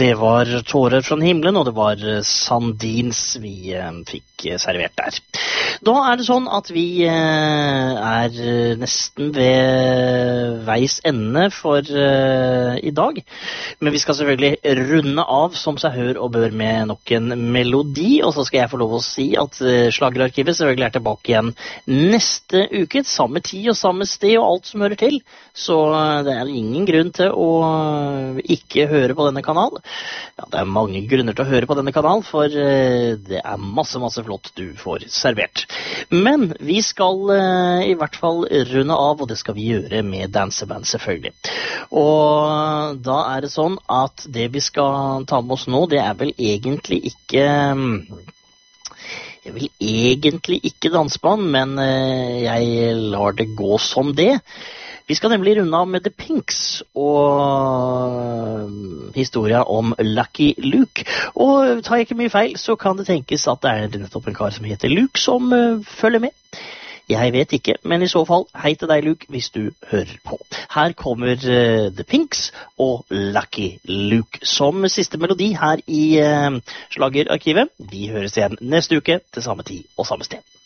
Det var tårer fra himmelen, og det var sandins vi fikk servert der. Da det sånn at vi nesten ved veis ende for i dag. Men vi skal selvfølgelig runde av som seg hør og bør med nok en melodi, og så skal jeg få lov å si at Slagerarkivet selvfølgelig tilbake igjen neste uke, samme tid og samme sted og alt som hører til. Så det ingen grunn til å ikke høre på denne kanal. Ja, det mange grunner til å høre på denne kanal, for det masse flott du får servert. Men vi skal i hvert fall runde av, og det skal vi gjøre med danseband selvfølgelig. Og da det sånn at det vi skal ta med oss nå, det vel egentlig ikke... Jeg vil egentlig ikke danseband, men jeg lar det gå som det. Vi skal nemlig runde av med The Pinks og historia om Lucky Luke. Og tar jeg ikke mye feil, så kan det tenkes at det nettopp en kar som heter Luke som følger med. Jeg vet ikke, men i så fall, hei til deg Luke hvis du hører på. Her kommer The Pinks og Lucky Luke som siste melodi her i Slagerarkivet. Vi høres igjen neste uke til samme tid og samme sted.